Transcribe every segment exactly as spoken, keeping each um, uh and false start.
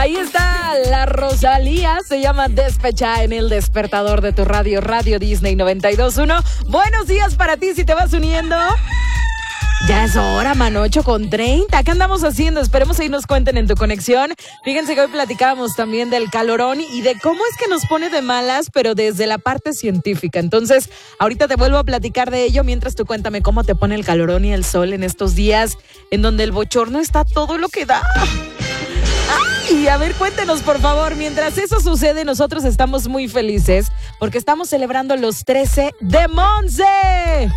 Ahí está la Rosalía, se llama Despecha en el despertador de tu radio, Radio Disney noventa y dos punto uno. Buenos días para ti si te vas uniendo. Ya es hora, mano, ocho con treinta. ¿Qué andamos haciendo? Esperemos ahí nos cuenten en tu conexión. Fíjense que hoy platicábamos también del calorón y de cómo es que nos pone de malas, pero desde la parte científica. Entonces, ahorita te vuelvo a platicar de ello. Mientras tú cuéntame cómo te pone el calorón y el sol en estos días en donde el bochorno está todo lo que da. Ay, a ver, cuéntenos, por favor. Mientras eso sucede, nosotros estamos muy felices porque estamos celebrando los trece de Monse.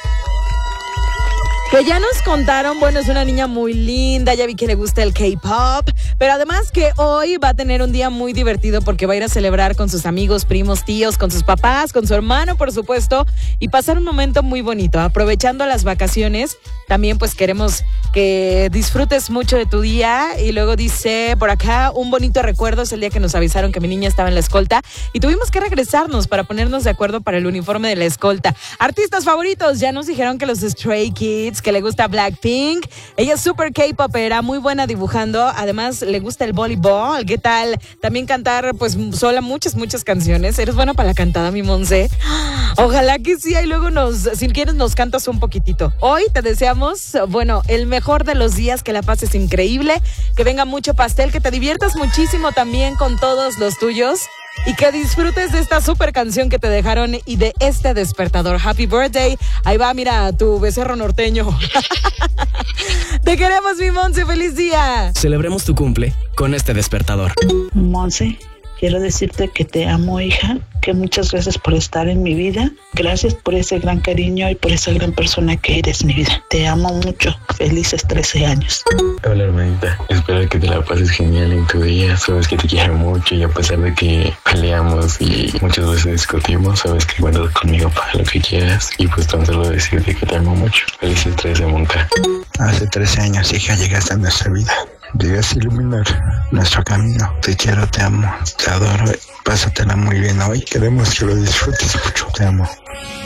Que ya nos contaron, bueno, es una niña muy linda, ya vi que le gusta el K-pop, pero además que hoy va a tener un día muy divertido porque va a ir a celebrar con sus amigos, primos, tíos, con sus papás, con su hermano, por supuesto, y pasar un momento muy bonito. Aprovechando las vacaciones, también pues queremos que disfrutes mucho de tu día. Y luego dice por acá, un bonito recuerdo es el día que nos avisaron que mi niña estaba en la escolta y tuvimos que regresarnos para ponernos de acuerdo para el uniforme de la escolta. Artistas favoritos, ya nos dijeron que los Stray Kids, que le gusta Blackpink. Ella es súper K-popera, muy buena dibujando. Además, le gusta el voleibol. ¿Qué tal? También cantar, pues, sola muchas, muchas canciones. ¿Eres buena para la cantada, mi Monse? Ojalá que sí. Y luego, nos, si quieres, nos cantas un poquitito. Hoy te deseamos, bueno, el mejor de los días, que la pases increíble, que venga mucho pastel, que te diviertas muchísimo también con todos los tuyos. Y que disfrutes de esta super canción que te dejaron y de este despertador. Happy birthday. Ahí va, mira, tu becerro norteño. Te queremos, mi Monse. Feliz día. Celebremos tu cumple con este despertador. Monse, quiero decirte que te amo, hija, que muchas gracias por estar en mi vida. Gracias por ese gran cariño y por esa gran persona que eres, mi vida. Te amo mucho. Felices trece años. Hola, hermanita. Espero que te la pases genial en tu día. Sabes que te quiero mucho y a pesar de que peleamos y muchas veces discutimos, sabes que cuentas conmigo para lo que quieras. Y pues tan solo decirte que te amo mucho. Felices trece, Monca. Hace trece años, hija, llegaste a nuestra vida. Llegaste a iluminar nuestro camino. Te quiero, te amo, te adoro. Pásatela muy bien hoy. Queremos que lo disfrutes mucho. Te amo.